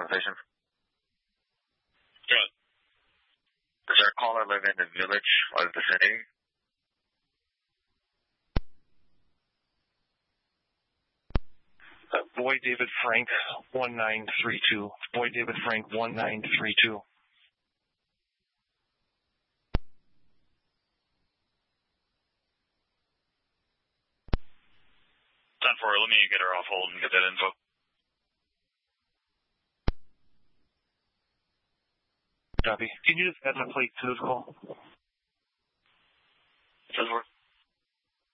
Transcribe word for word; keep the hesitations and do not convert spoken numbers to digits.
conversation? Good. Does our caller live in the village or the vicinity? Uh, Boy David Frank, one nine three two. Boy David Frank, one nine three two. ten four, let me get her off hold and get that info. Copy. Can you just add the plate to this call?